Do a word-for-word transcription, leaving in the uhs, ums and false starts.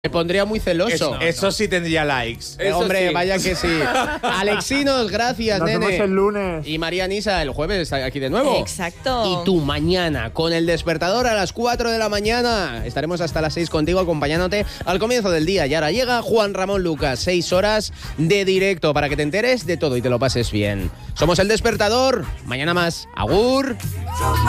Me pondría muy celoso. Eso, no, eso no. sí tendría likes. Eh, hombre, sí. vaya que sí. Alexinos, gracias, Nos nene. vemos el lunes. Y María Nisa, el jueves aquí de nuevo. Exacto. Y tú mañana, con el despertador a las cuatro de la mañana. Estaremos hasta las seis contigo acompañándote al comienzo del día. Y ahora llega Juan Ramón Lucas, seis horas de directo para que te enteres de todo y te lo pases bien. Somos el despertador. Mañana más. Agur.